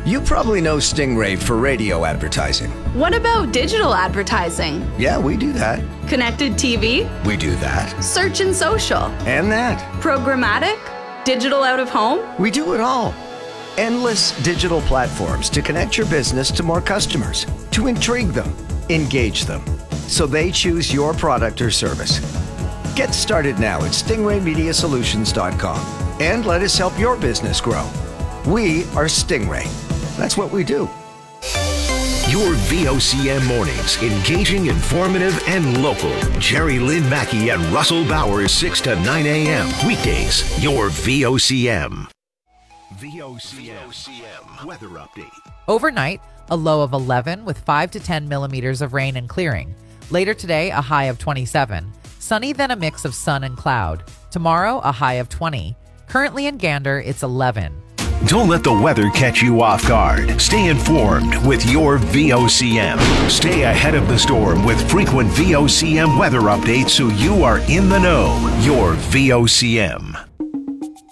You probably know Stingray for radio advertising. What about digital advertising? Yeah, we do that. Connected TV? We do that. Search and social? And that. Programmatic? Digital out of home? We do it all. Endless digital platforms to connect your business to more customers, to intrigue them, engage them, so they choose your product or service. Get started now at stingraymediasolutions.com and let us help your business grow. We are Stingray. That's what we do. Your VOCM mornings, engaging, informative, and local. Jerry Lynn Mackey and Russell Bowers, 6 to 9 a.m. Weekdays, your VOCM. VOCM weather update. Overnight, a low of 11 with 5 to 10 millimeters of rain and clearing. Later today, a high of 27. Sunny, then a mix of sun and cloud. Tomorrow, a high of 20. Currently in Gander, it's 11. Don't let the weather catch you off guard. Stay informed with your VOCM. Stay ahead of the storm with frequent VOCM weather updates so you are in the know. Your VOCM.